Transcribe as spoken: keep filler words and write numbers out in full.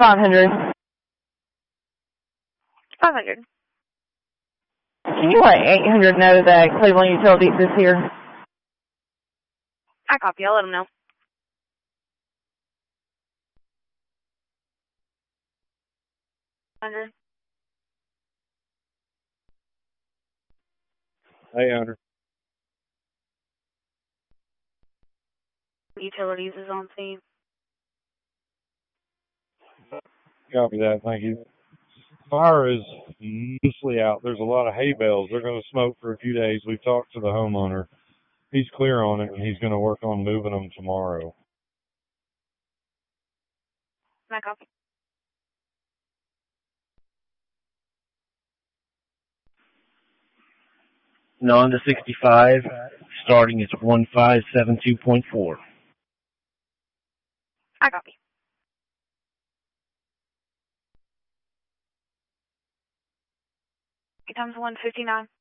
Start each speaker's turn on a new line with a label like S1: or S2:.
S1: five hundred.
S2: five hundred.
S1: Can you let eight hundred know that Cleveland Utilities is here?
S2: I copy. I'll let them know. one hundred.
S3: eight hundred.
S2: Utilities is on scene.
S3: Copy that. Thank you. Fire is mostly out. There's a lot of hay bales. They're going to smoke for a few days. We've talked to the homeowner. He's clear on it, and he's going to work on moving them tomorrow.
S2: I copy.
S4: Non to sixty-five, starting at one five seven two point four.
S2: I copy. It comes one fifty-nine.